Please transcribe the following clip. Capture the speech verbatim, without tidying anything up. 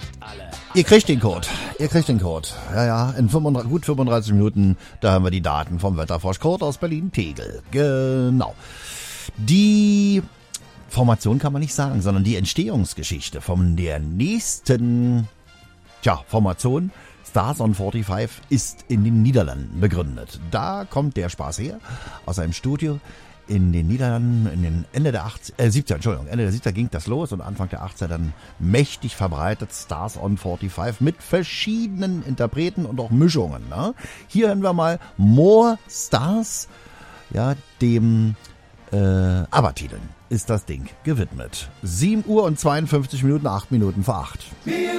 Ihr kriegt den Code. Ihr kriegt den Code. Ja, ja, in fünfunddreißig, gut fünfunddreißig Minuten, da haben wir die Daten vom Wetterfrosch-Code aus Berlin-Tegel. Genau. Die Formation kann man nicht sagen, sondern die Entstehungsgeschichte von der nächsten, tja, Formation Stars on fünfundvierzig ist in den Niederlanden begründet. Da kommt der Spaß her, aus einem Studio in den Niederlanden, in den Ende der achtziger, äh, siebziger, Entschuldigung, Ende der siebziger ging das los und Anfang der achtziger dann mächtig verbreitet, Stars on fünfundvierzig mit verschiedenen Interpreten und auch Mischungen. Ne? Hier hören wir mal More Stars, ja, dem äh, ABBA-Titeln ist das Ding gewidmet. sieben Uhr und zweiundfünfzig Minuten, acht Minuten vor acht.